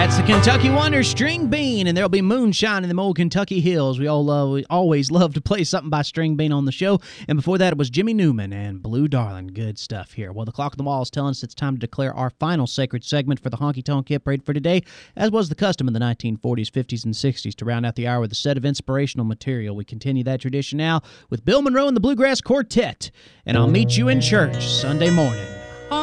That's the Kentucky Wonder String Bean, and there'll be moonshine in the old Kentucky hills. We always love to play something by String Bean on the show. And before that, it was Jimmy Newman and Blue Darling. Good stuff here. Well, the clock on the wall is telling us it's time to declare our final sacred segment for the Honky Tonk Hit Parade for today, as was the custom in the 1940s, 50s, and 60s to round out the hour with a set of inspirational material. We continue that tradition now with Bill Monroe and the Bluegrass Quartet, and I'll meet you in church Sunday morning.